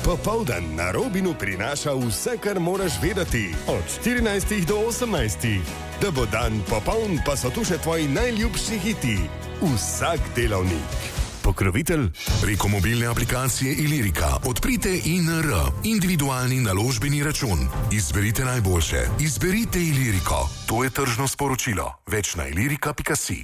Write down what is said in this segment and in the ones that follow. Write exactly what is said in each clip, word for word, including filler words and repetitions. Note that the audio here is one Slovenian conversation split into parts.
Popoldan na Robinu prinaša vse, kar moraš vedeti. Od štirinajstih do osemnajstih. Da bo dan popoln, pa so tu še tvoji najljubši hiti. Vsak delavnik. Pokrovitelj? Preko mobilne aplikacije Ilirika odprite I N R, individualni naložbeni račun. Izberite najboljše. Izberite Iliriko. To je tržno sporočilo. Več na ilirika pika si.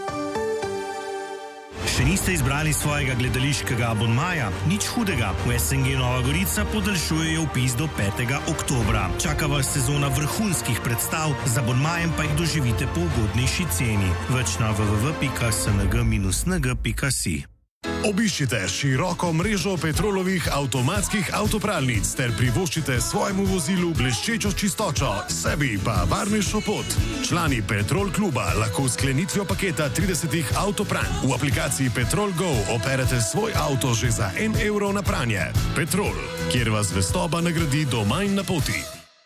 Še niste izbrali svojega gledališkega abonmaja? Nič hudega. V S N G Nova Gorica podaljšujejo vpis do petega oktobra. Čaka vas sezona vrhunskih predstav, z abonmajem pa jih doživite po ugodnejši ceni. Več na w w w pika s n g dash n g pika si. Obiščite široko mrežo Petrolovih avtomatskih avtopralnic ter privoščite svojemu vozilu bleščečo čistočo, sebi pa varnejšo pot. Člani Petrol kluba lahko s sklenitvijo paketa tridesetih avtopranj v aplikaciji Petrol Go operete svoj avto že za en evro na pranje. Petrol, kjer vas vestoba nagradi doma in na poti.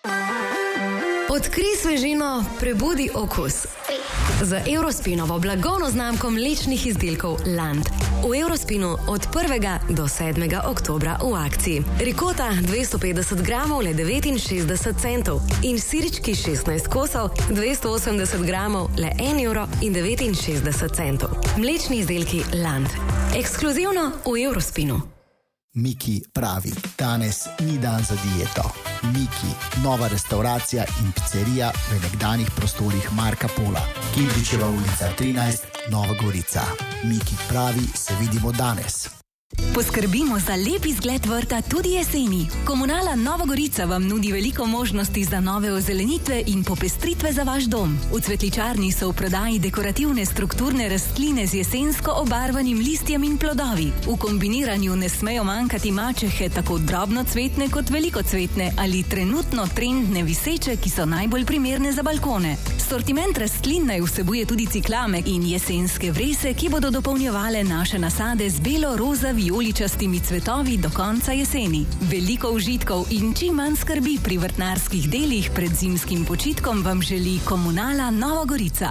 Odkrij svežino, prebudi okus. Z Eurospinovo blagovno znamko mlečnih izdelkov Land. V Eurospinu od prvega do sedmega oktobra v akciji. Rikota dvesto petdeset gramov le devetinšestdeset centov in sirčki šestnajst kosov dvesto osemdeset gramov le en evro in devetinšestdeset centov. Mlečni izdelki Land. Ekskluzivno v Eurospinu. Miki pravi, danes ni dan za dieto. Miki, nova restauracija in pizzerija v nekdanjih prostorih Marka Pola. Kidričeva ulica trinajst, Nova Gorica. Miki pravi, se vidimo danes. Poskrbimo za lep izgled vrta tudi jeseni. Komunala Nova Gorica vam nudi veliko možnosti za nove ozelenitve in popestritve za vaš dom. V cvetličarni so v prodaji dekorativne strukturne rastline z jesensko obarvanim listjem in plodovi. V kombiniranju ne smejo manjkati mačehe, tako drobnocvetne kot velikocvetne ali trenutno trendne viseče, ki so najbolj primerne za balkone. Sortiment rastlin naj vsebuje tudi ciklame in jesenske vrese, ki bodo dopolnjevale naše nasade z belo, roza, vijoličastimi cvetovi do konca jeseni. Veliko užitkov in čim manj skrbi pri vrtnarskih delih pred zimskim počitkom vam želi Komunala Nova Gorica.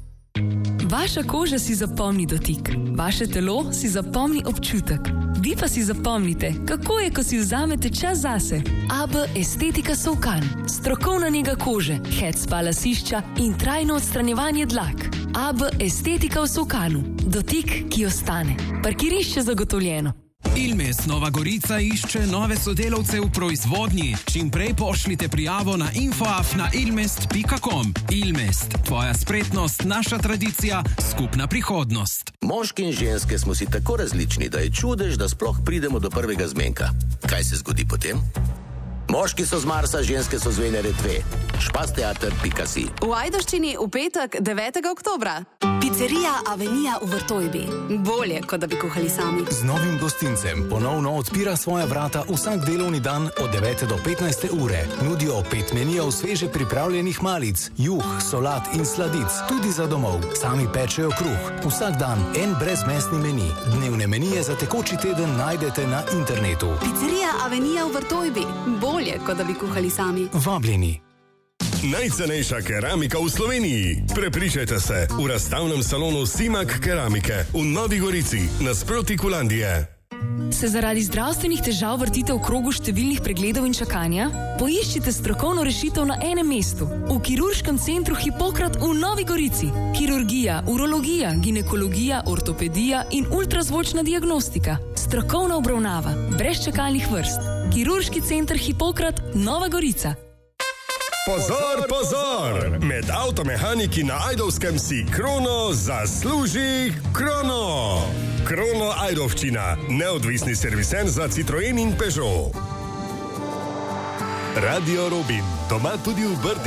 Vaša koža si zapomni dotik, vaše telo si zapomni občutek. Vi pa si zapomnite, kako je, ko si vzamete čas zase. A B Estetika Solkan. Strokovna nega kože, head spa lasišča in trajno odstranjevanje dlak. A B Estetika v Solkanu. Dotik, ki ostane. Parkirišče zagotovljeno. Ilmest Nova Gorica išče nove sodelavce v proizvodnji. Čim prej pošljite prijavo na infoaf na ilmest pika com. Ilmest, tvoja spretnost, naša tradicija, skupna prihodnost. Moški in ženske smo si tako različni, da je čudež, da sploh pridemo do prvega zmenka. Kaj se zgodi potem? Moški so z Marsa, ženske so z Venere dve. špasteater pika si. V Ajdovščini v petek devetega oktobra. Pizzerija Avenija v Vrtojbi. Bolje, kot da bi kuhali sami. Z novim gostincem ponovno odpira svoja vrata vsak delovni dan od devete do petnajste ure. Nudijo pet menijev sveže pripravljenih malic, juh, solat in sladic, tudi za domov. Sami pečejo kruh. Vsak dan en brezmesni meni. Dnevne menije za tekoči teden najdete na internetu. Pizzerija Avenija v Vrtojbi. Bolje, kot da bi kuhali sami. Vabljeni. Najcenejša keramika v Sloveniji. Prepričajte se v razstavnem salonu Simak Keramike v Novi Gorici, nasproti Kulandije. Se zaradi zdravstvenih težav vrtite v krogu številnih pregledov in čakanja? Poiščite strokovno rešitev na enem mestu. V kirurškem centru Hipokrat v Novi Gorici. Kirurgija, urologija, ginekologija, ortopedija in ultrazvočna diagnostika. Strokovna obravnava, brez čakalnih vrst. Kirurški center Hipokrat, Nova Gorica. Pozor, pozor! Med avtomehaniki na Ajdovskem si Krono zasluži Krono! Krono Ajdovščina, neodvisni servisen za Citroen in Peugeot. Radio Robin, doma tudi v Brdi.